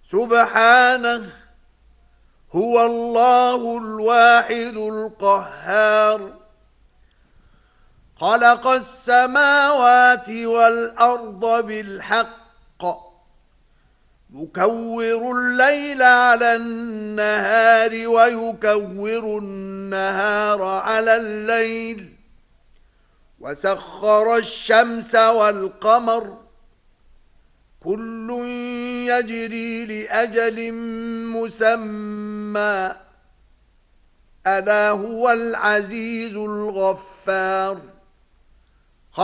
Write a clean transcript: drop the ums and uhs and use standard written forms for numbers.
سبحانه هو الله الواحد القهار. خلق السماوات والأرض بالحق يكور الليل على النهار ويكور النهار على الليل وسخر الشمس والقمر كل يجري لأجل مسمى ألا هو العزيز الغفار.